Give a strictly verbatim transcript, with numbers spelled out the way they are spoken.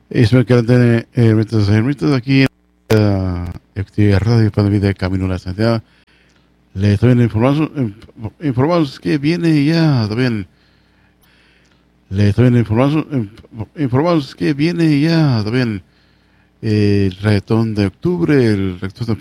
Espero que tiene hermanitos y hermanitos aquí en la actividad radio para vida de Camino a la Santidad. Les estoy informando, informados que viene ya también. Les estoy informando, informados que viene ya también el reggaetón de octubre, el reggaetón